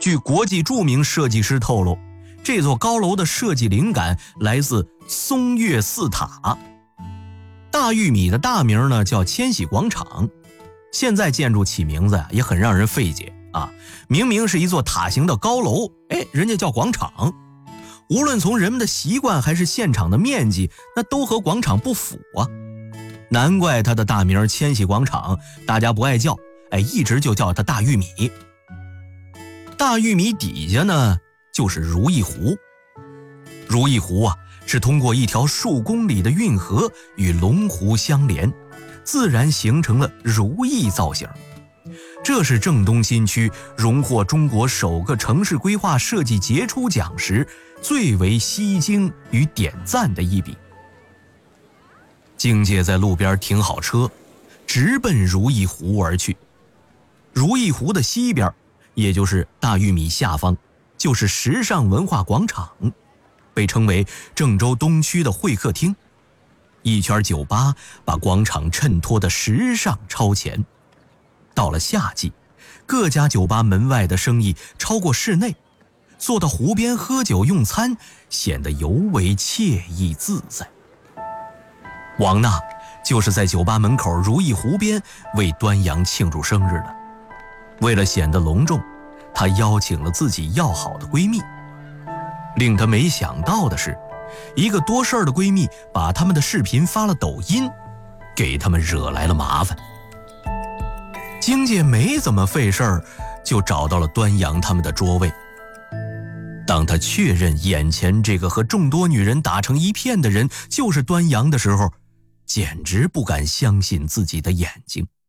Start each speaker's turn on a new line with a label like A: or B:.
A: 据国际著名设计师透露，这座高楼的设计灵感来自松岳寺塔。大玉米的大名呢叫千禧广场，现在建筑起名字呀也很让人费解啊！明明是一座塔形的高楼，人家叫广场。无论从人们的习惯还是现场的面积，那都和广场不符啊！难怪它的大名千禧广场，大家不爱叫，一直就叫它大玉米。大玉米底下呢，就是如意湖。如意湖啊，是通过一条数公里的运河与龙湖相连，自然形成了如意造型。这是郑东新区荣获中国首个城市规划设计杰出奖时最为吸睛与点赞的一笔。京介在路边停好车，直奔如意湖而去。如意湖的西边，也就是大玉米下方，就是时尚文化广场，被称为郑州东区的会客厅。一圈酒吧把广场衬托得时尚超前。到了夏季，各家酒吧门外的生意超过室内，坐到湖边喝酒用餐显得尤为惬意自在。王娜就是在酒吧门口如意湖边为端阳庆祝生日的。为了显得隆重，她邀请了自己要好的闺蜜。令她没想到的是，一个多事儿的闺蜜把他们的视频发了抖音，给他们惹来了麻烦。京介没怎么费事儿，就找到了端阳他们的桌位。当他确认眼前这个和众多女人打成一片的人就是端阳的时候，简直不敢相信自己的眼睛。